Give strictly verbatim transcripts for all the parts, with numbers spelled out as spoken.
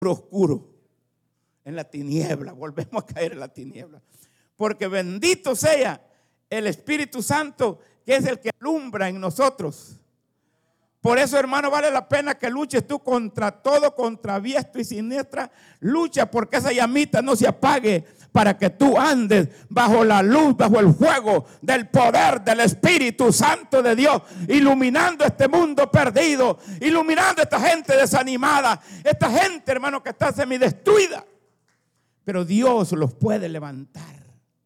oscuro, en la tiniebla, volvemos a caer en la tiniebla. Porque bendito sea el Espíritu Santo, que es el que alumbra en nosotros. Por eso, hermano, vale la pena que luches tú contra todo, contra viento y siniestra. Lucha porque esa llamita no se apague, para que tú andes bajo la luz, bajo el fuego del poder del Espíritu Santo de Dios, iluminando este mundo perdido, iluminando a esta gente desanimada, esta gente, hermano, que está semidestruida. Pero Dios los puede levantar.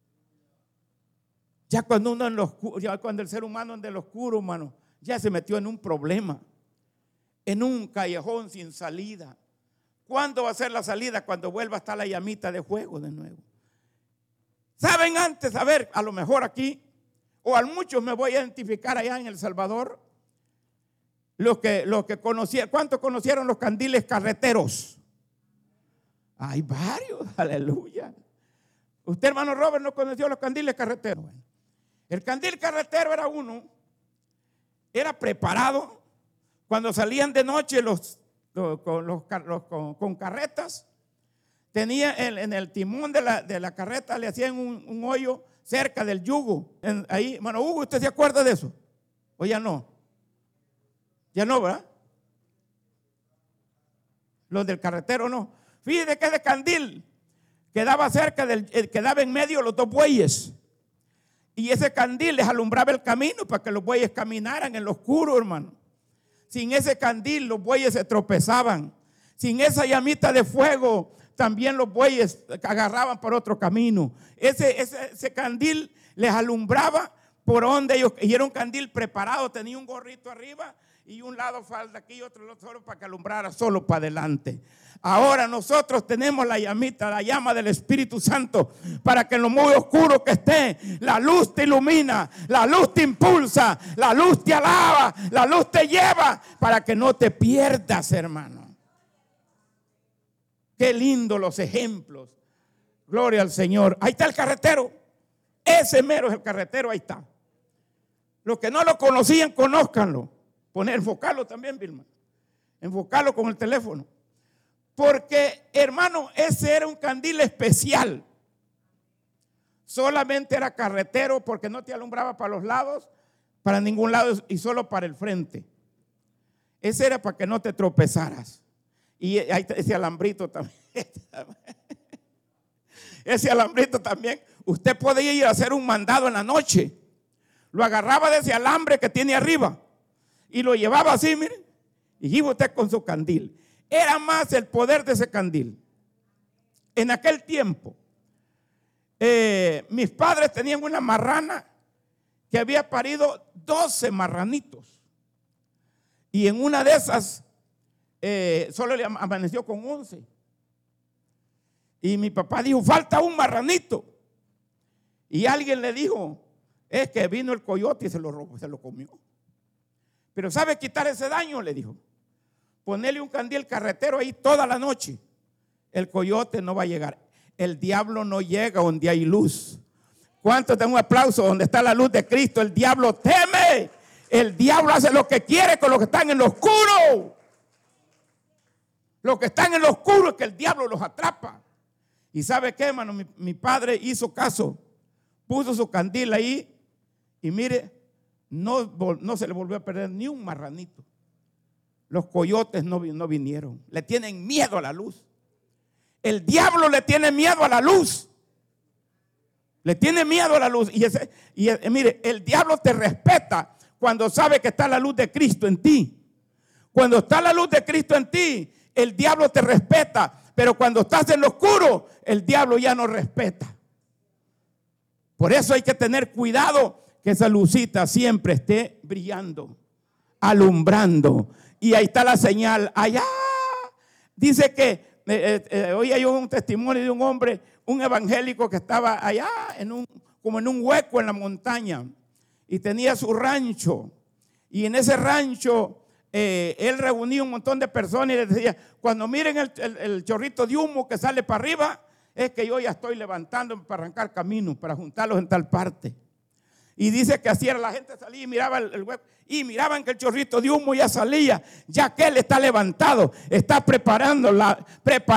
Ya cuando uno en lo oscuro, ya cuando el ser humano anda en lo oscuro, hermano, ya se metió en un problema, en un callejón sin salida. ¿Cuándo va a ser la salida? Cuando vuelva a estar la llamita de fuego de nuevo. ¿Saben antes? A ver, a lo mejor aquí, o a muchos me voy a identificar allá en El Salvador, los que, los que conocieron, ¿cuántos conocieron los candiles carreteros? Hay varios, aleluya. Usted, hermano Robert, no conoció los candiles carreteros. Bueno, el candil carretero era uno, era preparado cuando salían de noche los, los, con, los, los con, con carretas. Tenía el, en el timón de la, de la carreta le hacían un, un hoyo cerca del yugo. En, ahí, bueno, Hugo, ¿usted se acuerda de eso? ¿O ya no? Ya no, ¿verdad? Los del carretero no. Fíjate que ese candil quedaba cerca del, quedaba en medio de los dos bueyes. Y ese candil les alumbraba el camino para que los bueyes caminaran en lo oscuro, hermano. Sin ese candil los bueyes se tropezaban. Sin esa llamita de fuego también los bueyes agarraban por otro camino. Ese, ese, ese candil les alumbraba por donde ellos, y era un candil preparado, tenía un gorrito arriba y un lado falda aquí y otro solo para que alumbrara solo para adelante. Ahora nosotros tenemos la llamita, la llama del Espíritu Santo, para que en lo muy oscuro que esté, la luz te ilumina, la luz te impulsa, la luz te alaba, la luz te lleva, para que no te pierdas, hermano. Qué lindo los ejemplos. Gloria al Señor. Ahí está el carretero. Ese mero es el carretero, ahí está. Los que no lo conocían, conózcanlo. Poner, enfocarlo también, Vilma. Enfocarlo con el teléfono. Porque, hermano, ese era un candil especial. Solamente era carretero porque no te alumbraba para los lados, para ningún lado y solo para el frente. Ese era para que no te tropezaras. Y ahí ese alambrito también. Ese alambrito también. Usted podía ir a hacer un mandado en la noche. Lo agarraba de ese alambre que tiene arriba y lo llevaba así, miren. Y iba usted con su candil. Era más el poder de ese candil. En aquel tiempo, eh, mis padres tenían una marrana que había parido doce marranitos. Y en una de esas Eh, solo le amaneció con once. Y mi papá dijo, falta un marranito. Y alguien le dijo, es que vino el coyote y se lo robó, se lo comió. Pero ¿sabe quitar ese daño? Le dijo, ponerle un candil carretero ahí toda la noche. El coyote no va a llegar. El diablo no llega donde hay luz. ¿Cuántos dan un aplauso donde está la luz de Cristo? El diablo teme. El diablo hace lo que quiere con los que están en lo oscuro. Los que están en lo oscuro es que el diablo los atrapa. ¿Y sabe qué, hermano? Mi, mi padre hizo caso. Puso su candil ahí y mire, no, no se le volvió a perder ni un marranito. Los coyotes no, no vinieron. Le tienen miedo a la luz. El diablo le tiene miedo a la luz. Le tiene miedo a la luz. Y, ese, y ese, mire, el diablo te respeta cuando sabe que está la luz de Cristo en ti. Cuando está la luz de Cristo en ti, el diablo te respeta, pero cuando estás en lo oscuro, el diablo ya no respeta. Por eso hay que tener cuidado que esa lucita siempre esté brillando, alumbrando. Y ahí está la señal. Allá dice que eh, eh, hoy hay un testimonio de un hombre, un evangélico que estaba allá en un, como en un hueco en la montaña y tenía su rancho. Y en ese rancho Eh, él reunía un montón de personas y les decía, cuando miren el, el, el chorrito de humo que sale para arriba, es que yo ya estoy levantando para arrancar caminos, para juntarlos en tal parte. Y dice que así era, la gente salía y miraba el, el hueco y miraban que el chorrito de humo ya salía, ya que él está levantado, está preparando la, preparando